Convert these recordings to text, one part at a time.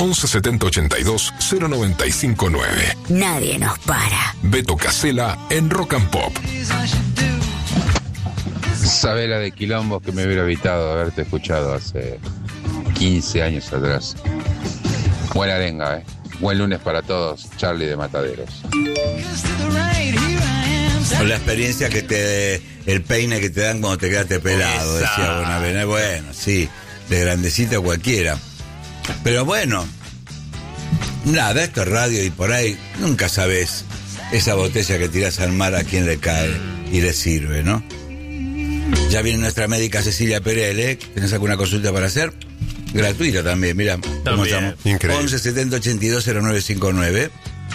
11 70 82 095 9. Nadie nos para. Beto Casella en Rock and Pop. Sabés la de quilombos que me hubiera evitado haberte escuchado hace 15 años atrás. Buena arenga, Buen lunes para todos, Charlie de Mataderos. Con la experiencia el peine que te dan cuando te quedaste pelado, decía Bonavena. Bueno, sí, de grandecita cualquiera. Pero bueno, nada, esto es radio y por ahí nunca sabes esa botella que tirás al mar a quién le cae y le sirve, ¿no? Ya viene nuestra médica Cecilia Perel, ¿Tenés alguna consulta para hacer? Gratuita también, mira. ¿Cómo estamos? 11 70 82 0959.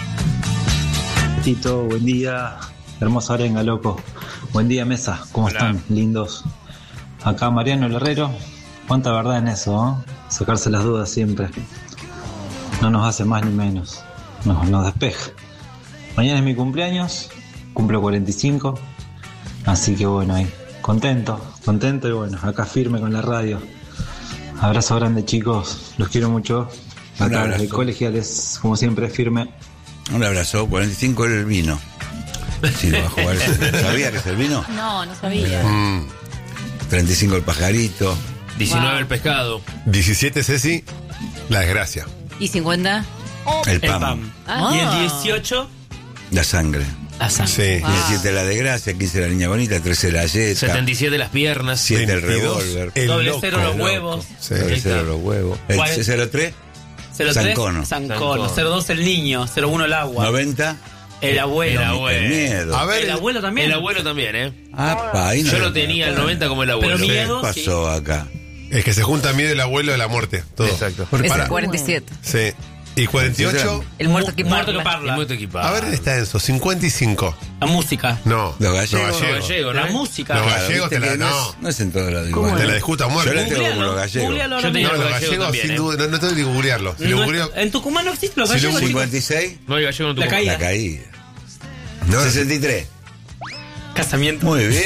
Tito, buen día. Hermosa arenga, loco. Buen día, mesa. ¿Cómo están? Lindos. Acá Mariano el Herrero. Cuánta verdad en eso, Sacarse las dudas siempre. No nos hace más ni menos. Nos despeja. Mañana es mi cumpleaños. Cumplo 45. Así que bueno, ahí. Contento y bueno, acá firme con la radio. Abrazo grande, chicos. Los quiero mucho. Acá los colegiales, como siempre, firme. Un abrazo. 45 era el vino. Sí, lo va a jugar. ¿Sabía que es el vino? No sabía. 35 el pajarito. 19 el pescado. 17 Ceci, la desgracia. ¿Y 50? El PAM. Y el 18 la sangre. Sí. 17 la desgracia, 15 la niña bonita, 13 la yeta. 77 las piernas. 7 el revólver. Doble cero los huevos. Doble cero los huevos. El 03 Sancono. 02 el niño. 01 el agua. 90 el abuelo. El miedo. A ver, el abuelo también. El abuelo también, Apa, ahí no. Yo lo tenía el 90 como el abuelo. Pero miedo, ¿qué pasó acá? Es que se junta miedo el abuelo de la muerte. Todo. Exacto. Es el 47. Sí. Y 48. El muerto que parla. A ver, está Enzo. 55. La música. No. Los gallegos. Los gallegos. La música. Los gallegos te la. No es en todo lo digo. Te la discuto a muerte. Yo la tengo como los gallegos. Yo tenía los los gallegos también, sin duda. No tengo que googlearlo. Si lo googleo. En Tucumán no existen los gallegos. 56. No hay gallego en Tucumán. La caída. 63. Casamiento. Muy bien.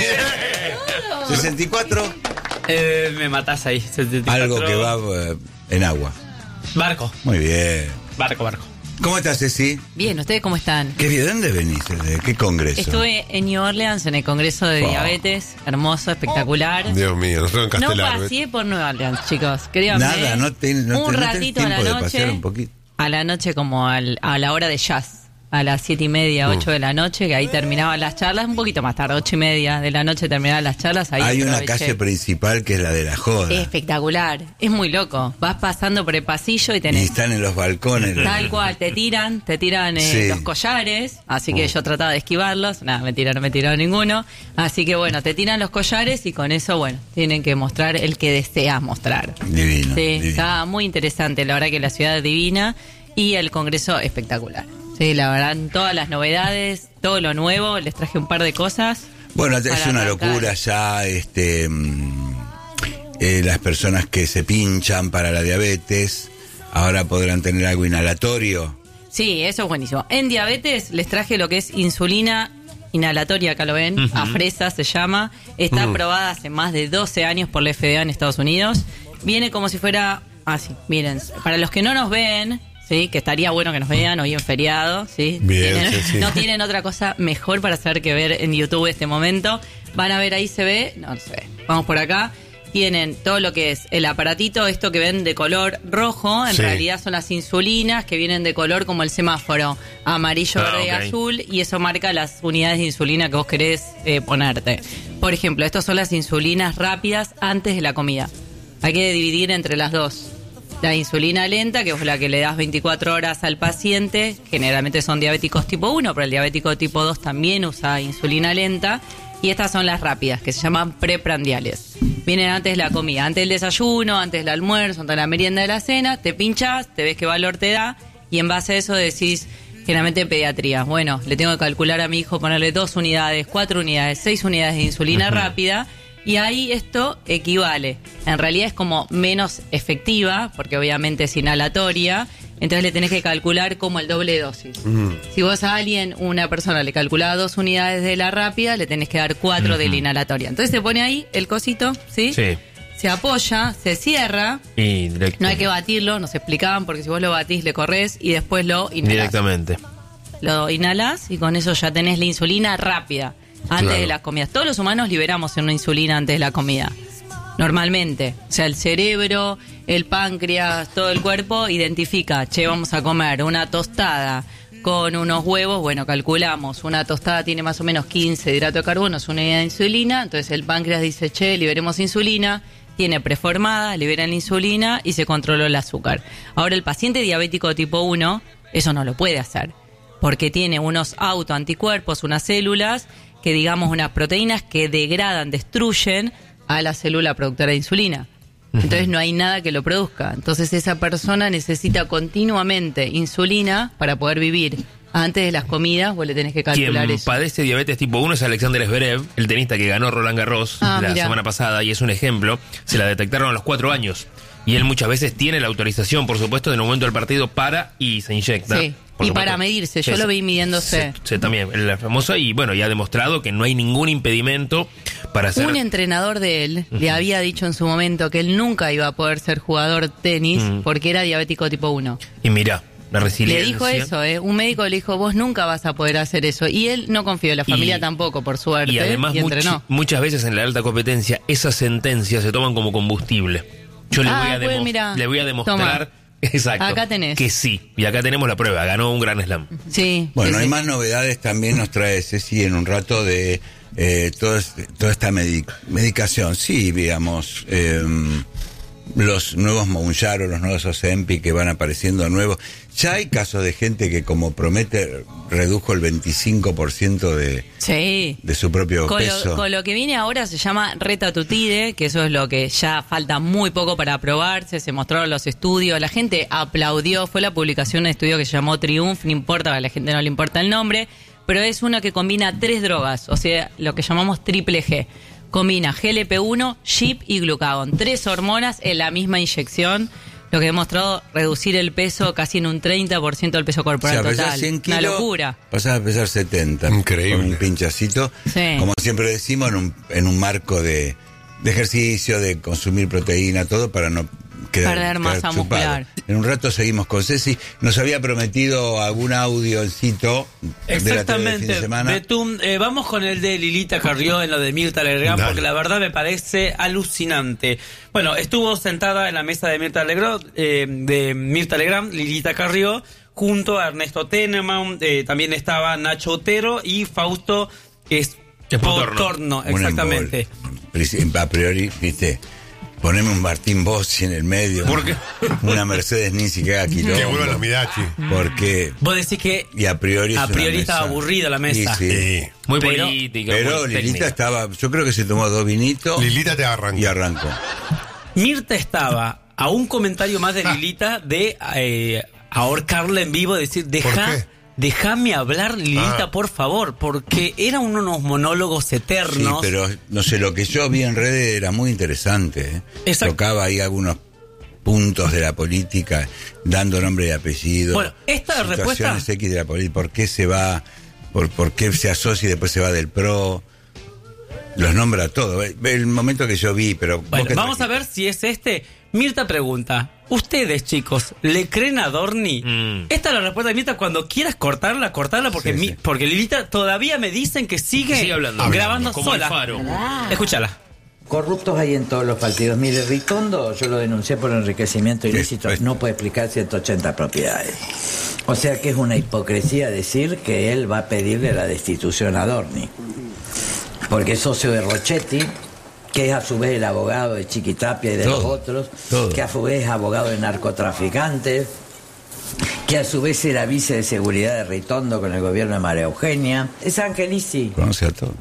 64. Me matás ahí. 74. Algo que va en agua. Barco. Muy bien. Barco. ¿Cómo estás, Ceci? Bien, ¿ustedes cómo están? ¿De dónde venís? ¿De qué congreso? Estuve en New Orleans en el congreso de diabetes. Hermoso, espectacular. Dios mío, nosotros en Castelar. No paseé por Nueva Orleans, chicos. Créanme. Nada, un ratito a la noche. Un poquito. A la noche como a la hora de jazz. A las 7:30, 8 de la noche, que ahí terminaban las charlas, un poquito más tarde, 8:30 de la noche terminaban las charlas. Ahí hay una aproveché. calle principal que es la de la joda. Espectacular, es muy loco. Vas pasando por el pasillo y tenés... Y están en los balcones. Tal cual, te tiran sí. los collares, así que yo trataba de esquivarlos, nada, no me tiraron ninguno. Así que bueno, te tiran los collares y con eso, bueno, tienen que mostrar el que deseas mostrar. Divino. Sí, divino. está muy interesante, la verdad que la ciudad es divina y el congreso espectacular. Sí, la verdad, todas las novedades, todo lo nuevo, les traje un par de cosas. Bueno, es una locura ya, las personas que se pinchan para la diabetes, ahora podrán tener algo inhalatorio. Sí, eso es buenísimo. En diabetes les traje lo que es insulina inhalatoria, acá lo ven, Afresa se llama, está aprobada hace más de 12 años por la FDA en Estados Unidos. Viene como si fuera, así, miren, para los que no nos ven... Sí, que estaría bueno que nos vean hoy en feriado, ¿sí? Bien, sí. No tienen otra cosa mejor para hacer que ver en YouTube este momento. Van a ver ahí se ve, no sé, vamos por acá. Tienen todo lo que es el aparatito, esto que ven de color rojo, en realidad son las insulinas que vienen de color como el semáforo, amarillo, verde y azul, y eso marca las unidades de insulina que vos querés ponerte. Por ejemplo, estas son las insulinas rápidas antes de la comida. Hay que dividir entre las dos. La insulina lenta, que es la que le das 24 horas al paciente, generalmente son diabéticos tipo 1, pero el diabético tipo 2 también usa insulina lenta. Y estas son las rápidas, que se llaman preprandiales. Vienen antes de la comida, antes del desayuno, antes del almuerzo, antes de la merienda de la cena, te pinchas, te ves qué valor te da, y en base a eso decís, generalmente en pediatría, bueno, le tengo que calcular a mi hijo, ponerle 2 unidades, 4 unidades, 6 unidades de insulina rápida. Y ahí esto equivale. En realidad es como menos efectiva, porque obviamente es inhalatoria. Entonces le tenés que calcular como el doble de dosis. Si vos a una persona le calculás 2 unidades de la rápida, le tenés que dar 4 de la inhalatoria. Entonces se pone ahí el cosito, ¿sí? Sí. se apoya, se cierra. Y directo. No hay que batirlo, nos explicaban, porque si vos lo batís, le corres y después lo inhalás. Directamente. Lo inhalás y con eso ya tenés la insulina rápida, antes de las comidas. Todos los humanos liberamos una insulina antes de la comida, normalmente. O sea, el cerebro, el páncreas, todo el cuerpo identifica, che, vamos a comer una tostada con unos huevos. Bueno, calculamos, una tostada tiene más o menos 15 de hidrato de carbono, es una unidad de insulina. Entonces el páncreas dice, che, liberemos insulina. Tiene preformada, libera la insulina y se controló el azúcar. Ahora, el paciente diabético tipo 1, eso no lo puede hacer, porque tiene unos autoanticuerpos, unas células, que digamos unas proteínas que degradan, destruyen a la célula productora de insulina. Entonces no hay nada que lo produzca. Entonces esa persona necesita continuamente insulina para poder vivir. Antes de las comidas vos le tenés que calcular Quien eso. padece diabetes tipo 1 es Alexander Zverev, el tenista que ganó Roland Garros la mirá. semana pasada, y es un ejemplo. Se la detectaron a los 4 años. Y él muchas veces tiene la autorización, por supuesto, en el momento del partido y se inyecta. Sí, Por y supuesto. para medirse, yo lo vi midiéndose. Sí, también, la famosa, y bueno, ya ha demostrado que no hay ningún impedimento para hacer... Un entrenador de él le había dicho en su momento que él nunca iba a poder ser jugador de tenis porque era diabético tipo 1. Y mira, la resiliencia... Le dijo eso, un médico le dijo, vos nunca vas a poder hacer eso. Y él no confió, la familia tampoco, por suerte, Y además entrenó. muchas veces en la alta competencia esas sentencias se toman como combustible. Yo le voy a demostrar... Toma. Exacto. Acá tenés. Que sí. Y acá tenemos la prueba. Ganó un gran slam. Sí. Bueno, sí, hay sí. más novedades también, nos trae Ceci en un rato de toda esta medicación. Sí, digamos, los nuevos Mounjaro, los nuevos Ozempic que van apareciendo nuevos. Ya hay casos de gente que, como promete, redujo el 25% de su propio peso. Con lo que viene ahora se llama Retatutide, que eso es lo que ya falta muy poco para aprobarse, se mostraron los estudios, la gente aplaudió, fue la publicación de un estudio que se llamó Triumph, no importa, a la gente no le importa el nombre, pero es una que combina 3 drogas, o sea, lo que llamamos triple G. Combina GLP-1, GIP y glucagón, 3 hormonas en la misma inyección, lo que ha demostrado reducir el peso casi en un 30% del peso corporal total. 100 kilos, una locura. Pasás a pesar 70. Increíble. Con un pinchacito. Sí. Como siempre decimos, en un marco de ejercicio, de consumir proteína, todo para no perder masa chupado. muscular. En un rato seguimos con Ceci. Nos había prometido algún audioncito de la tarde del fin de semana. Betún, vamos con el de Lilita Carrió en lo de Mirta Legrand, Dale. porque la verdad me parece alucinante. Bueno, estuvo sentada en la mesa de Mirta Legrand, Lilita Carrió, junto a Ernesto Teneman, también estaba Nacho Otero y Fausto, que es Potorno, Un exactamente. embol. A priori, viste, poneme un Martín Bossi en el medio. ¿Por qué? Una Mercedes Ninzi que haga Que quilombo. vuelvan los Midachi. Porque... Vos decís que Y a priori, es una estaba mesa. aburrida la mesa. Sí, sí. Sí. Muy Pero- política, Pero muy Lilita técnica. estaba, yo creo que se tomó 2 vinitos Lilita te y arranca. arrancó. Mirta estaba a un comentario más de Lilita de ahorcarla en vivo, decir, déjame hablar, Lilita, por favor, porque eran unos monólogos Sí, eternos. pero no sé, lo que yo vi en redes era muy interesante. ¿eh? Exacto. Tocaba ahí algunos puntos de la política, dando nombre y apellido. Bueno, esta situaciones respuesta- X de la política, por qué se va, por qué se asocia y después se va del PRO. Los nombra todo. El momento que yo vi, pero... Bueno, vamos a ver si es este. Mirta pregunta, ¿ustedes, chicos, le creen a Dorni? Esta es la respuesta de Mirta. Cuando quieras cortarla, porque, Sí, sí. porque Lilita todavía me dicen que sigue hablando. grabando Como el sola. Faro. Escúchala. Corruptos hay en todos los partidos. Mire, Ritondo, yo lo denuncié por enriquecimiento ilícito. pues. No puede explicar 180 propiedades. O sea que es una hipocresía decir que él va a pedirle la destitución a Dorni. Porque es socio de Rochetti, que es a su vez el abogado de Chiquitapia y de los Todo, otros, todo. que a su vez es abogado de narcotraficantes, que a su vez era vice de seguridad de Ritondo con el gobierno de María Eugenia. Es Angelici. Conoce a todo.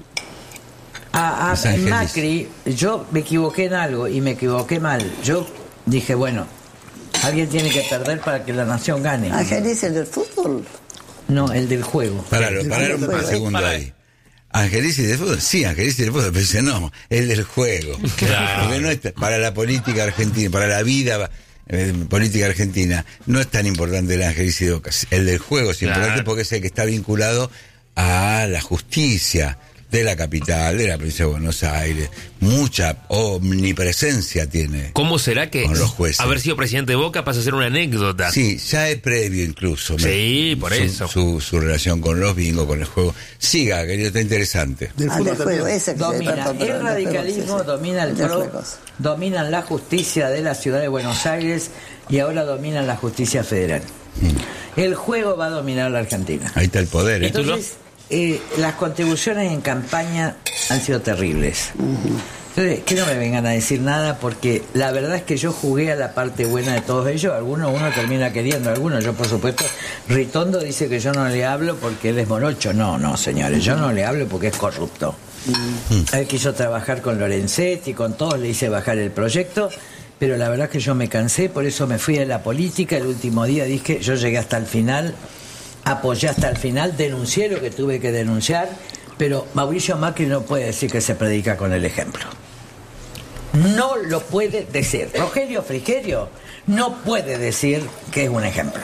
A Es Angelici. Macri, yo me equivoqué en algo y me equivoqué mal. Yo dije, bueno, alguien tiene que perder para que la nación gane. Angelici, el del fútbol. No, el del juego. Paralo, El paralo juego, un segundo para. ahí. Angelici del fútbol, sí, Angelici del fútbol, pero dice, no, el del juego. Claro. Porque no es para la política argentina, para la vida política argentina, no es tan importante el Angelici de Boca. El del juego es importante Claro. porque es el que está vinculado a la justicia. de la capital, de la provincia de Buenos Aires. Mucha omnipresencia tiene. ¿Cómo será que con los jueces. haber sido presidente de Boca pasa a ser una anécdota? Sí, ya es previo incluso. Sí, por eso. Su relación con los bingos, con el juego. Siga, querido, está interesante. Del juego, ese que Domina el radicalismo, domina el PRO, dominan la justicia de la ciudad de Buenos Aires y ahora dominan la justicia federal. El juego va a dominar la Argentina. Ahí está el poder. Entonces, las contribuciones en campaña han sido terribles. Entonces, que no me vengan a decir nada, porque la verdad es que yo jugué a la parte buena de todos ellos. Uno termina queriendo, algunos. Yo, por supuesto, Ritondo dice que yo no le hablo porque él es morocho. No, señores, yo no le hablo porque es corrupto. Él quiso trabajar con Lorenzetti, con todos, le hice bajar el proyecto, pero la verdad es que yo me cansé, por eso me fui a la política. El último día dije, yo llegué hasta el final, apoyé hasta el final, denuncié lo que tuve que denunciar, pero Mauricio Macri no puede decir que se predica con el ejemplo. No lo puede decir. Rogelio Frigerio no puede decir que es un ejemplo.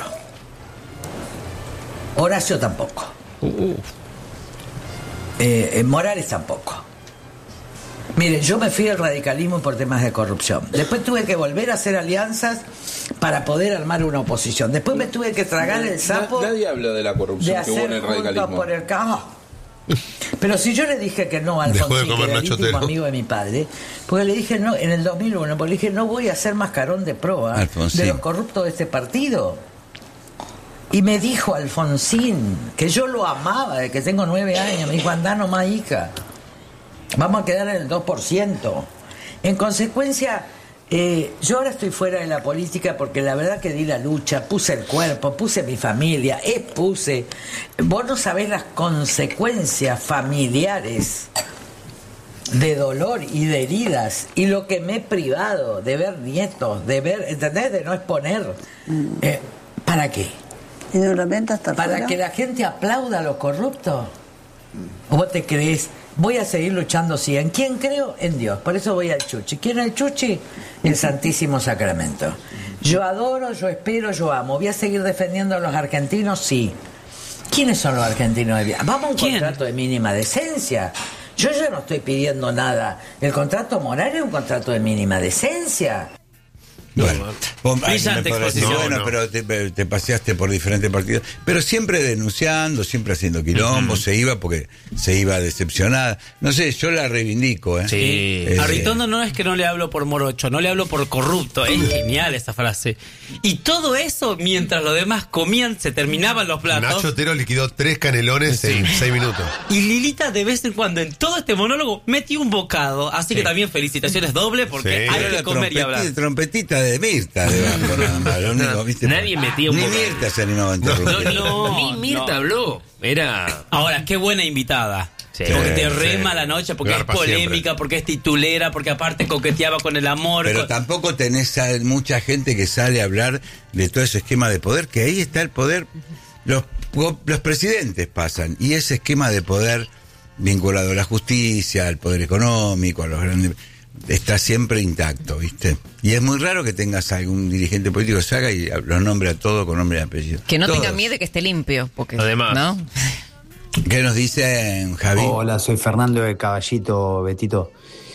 Horacio tampoco. Morales tampoco. Mire, yo me fui al radicalismo por temas de corrupción. Después tuve que volver a hacer alianzas para poder armar una oposición. Después me tuve que tragar el sapo. Nadie habla de la corrupción que hubo en el radicalismo. Por el Pero si yo le dije que no a Alfonsín, que era el íntimo amigo de mi padre, porque le dije no en el 2001, porque le dije no voy a ser mascarón de proa de los corruptos de este partido. Y me dijo Alfonsín, que yo lo amaba desde que tengo 9 años, me dijo, andá nomás, hija, vamos a quedar en el 2%. En consecuencia, yo ahora estoy fuera de la política porque la verdad que di la lucha, puse el cuerpo, puse mi familia, vos no sabés las consecuencias familiares de dolor y de heridas, y lo que me he privado de ver nietos, de ver, ¿entendés? De no exponer. ¿Para qué? ¿Y no lamenta estar ¿Para fuera? que la gente aplauda a los corruptos? ¿O vos te crees? Voy a seguir luchando, sí. ¿En quién creo? En Dios. Por eso voy al Chuchi. ¿Quién es el Chuchi? El Santísimo Sacramento. Yo adoro, yo espero, yo amo. ¿Voy a seguir defendiendo a los argentinos? Sí. ¿Quiénes son los argentinos? Vamos a un contrato de mínima decencia. Yo ya no estoy pidiendo nada. El contrato moral es un contrato de mínima decencia. Bueno, pero te paseaste por diferentes partidos, pero siempre denunciando, siempre haciendo quilombo, se iba porque se iba decepcionada. No sé, yo la reivindico. Sí. A Ritondo no es que no le hablo por morocho, no le hablo por corrupto. Es genial esa frase. Y todo eso mientras los demás comían, se terminaban los platos. Nacho Otero liquidó 3 canelones en 6 minutos. Y Lilita de vez en cuando en todo este monólogo metió un bocado. Así que también felicitaciones doble porque hay que comer y hablar. Trompetita de Mirta debajo nada más. Lo único, ¿viste? Nadie metía un Ni bocado. Mirta se animaba a interrumpir. Ni Mirta habló. Era. Ahora, qué buena invitada. Sí, porque te rema la noche, porque Garpa es polémica, siempre. porque es titulera, porque aparte coqueteaba con el amor. Pero tampoco tenés mucha gente que sale a hablar de todo ese esquema de poder, que ahí está el poder. Los presidentes pasan, y ese esquema de poder vinculado a la justicia, al poder económico, a los grandes, está siempre intacto, ¿viste? Y es muy raro que tengas algún dirigente político que salga y los nombre a todo con nombre y apellido. Que no Todos. tenga miedo de que esté limpio, porque Además. ¿no? ¿Qué nos dicen, Javi? Hola, soy Fernando de Caballito, Betito.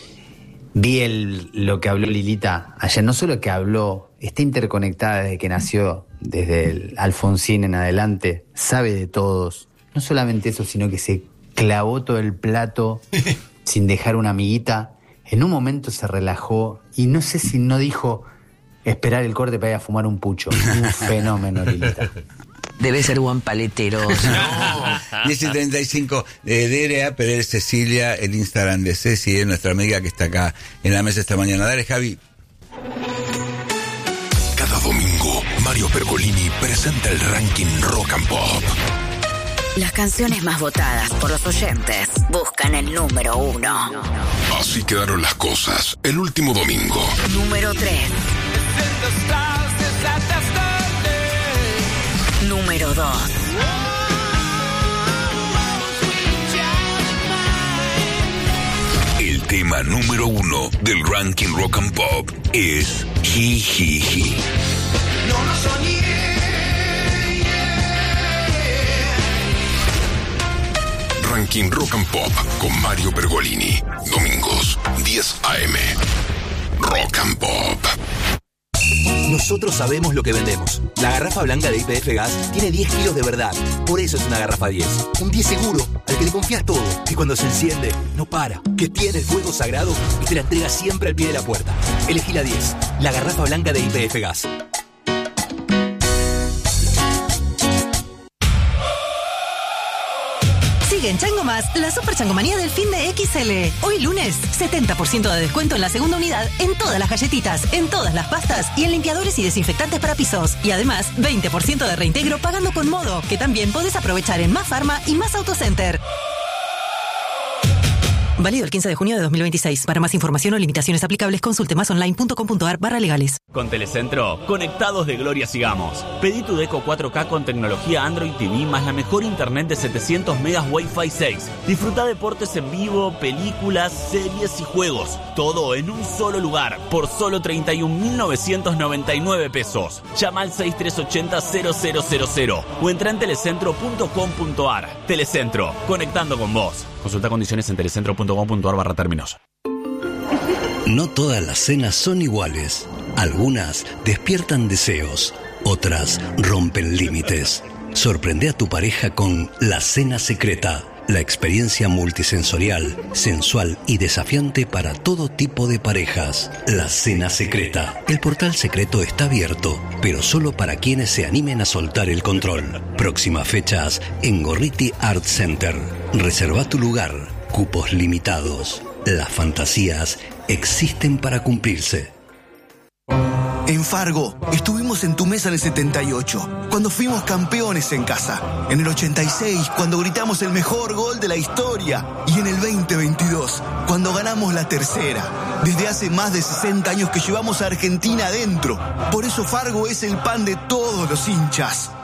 Vi lo que habló Lilita ayer, no solo que habló, está interconectada desde que nació, desde el Alfonsín en adelante, sabe de todos. No solamente eso, sino que se clavó todo el plato sin dejar una amiguita. En un momento se relajó y no sé si no dijo esperar el corte para ir a fumar un pucho. Un fenómeno, Lilita. Debe ser buen paletero. 10:35 DRA Pérez Cecilia, el Instagram de Ceci, nuestra amiga que está acá en la mesa esta mañana. Dale, Javi. Cada domingo, Mario Pergolini presenta el ranking Rock and Pop. Las canciones más votadas por los oyentes buscan el número 1. Así quedaron las cosas el último domingo. Número 3. Número 2. El tema número 1 del ranking Rock and Pop es Jijiji. No lo soñé. Ranking Ranking Rock and Pop con Mario Pergolini. Domingos, 10 a.m. Rock and Pop. Nosotros sabemos lo que vendemos. La garrafa blanca de YPF Gas tiene 10 kilos de verdad. Por eso es una garrafa 10. Un 10 seguro, al que le confías todo. Que cuando se enciende, no para. Que tiene el fuego sagrado y te la entrega siempre al pie de la puerta. Elegí la 10. La garrafa blanca de YPF Gas. Sigue en Chango Más la super changomanía del fin de XL. Hoy lunes, 70% de descuento en la segunda unidad en todas las galletitas, en todas las pastas y en limpiadores y desinfectantes para pisos. Y además, 20% de reintegro pagando con Modo, que también podés aprovechar en Más Farma y Más Autocenter. Válido el 15 de junio de 2026. Para más información o limitaciones aplicables, consulte másonline.com.ar/legales. Con Telecentro, conectados de gloria sigamos. Pedí tu Deco 4K con tecnología Android TV más la mejor internet de 700 megas Wi-Fi 6. Disfruta deportes en vivo, películas, series y juegos. Todo en un solo lugar, por solo 31.999 pesos. Llama al 6380-0000 o entra en telecentro.com.ar. Telecentro, conectando con vos. Consulta condiciones en telecentro.com.ar/términos. No todas las cenas son iguales. Algunas despiertan deseos, otras rompen límites. Sorprende a tu pareja con La Cena Secreta, la experiencia multisensorial, sensual y desafiante para todo tipo de parejas. La Cena Secreta. El portal secreto está abierto, pero solo para quienes se animen a soltar el control. Próximas fechas en Gorriti Art Center. Reserva tu lugar. Cupos limitados. Las fantasías existen para cumplirse. En Fargo, estuvimos en tu mesa en el 78, cuando fuimos campeones en casa. En el 86, cuando gritamos el mejor gol de la historia. Y en el 2022, cuando ganamos la tercera. Desde hace más de 60 años que llevamos a Argentina adentro. Por eso Fargo es el pan de todos los hinchas.